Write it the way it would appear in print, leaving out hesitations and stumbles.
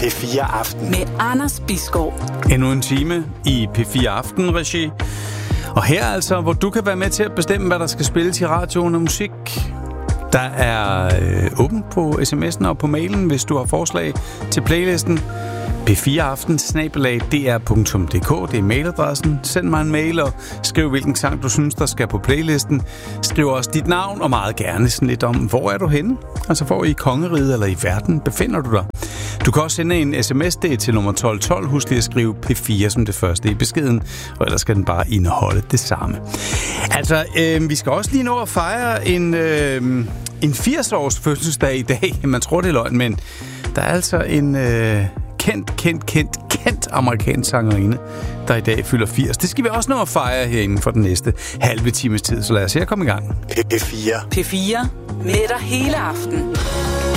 P4 Aften. Med Anders Bisgaard. Endnu en time i P4 Aften-regi. Og her altså, hvor du kan være med til at bestemme, hvad der skal spilles i radioen og musik. Der er åben på sms'en og på mailen, hvis du har forslag til playlisten. p4aften@dr.dk. Det er mailadressen. Send mig en mail og skriv, hvilken sang du synes, der skal på playlisten. Skriv også dit navn og meget gerne sådan lidt om, hvor er du henne? Altså, hvor i kongeriget eller i verden befinder du dig? Du kan også sende en sms, det er til nummer 1212. Husk lige at skrive P4 som det første i beskeden, og ellers skal den bare indeholde det samme. Altså, vi skal også lige nå at fejre en 80-års fødselsdag i dag. Man tror, det er løgn, men der er altså en kendt amerikansk sangerinde, der i dag fylder 80. Det skal vi også nå at fejre herinde for den næste halve times tid, så lad os se at komme i gang. P4. P4 med dig hele aften.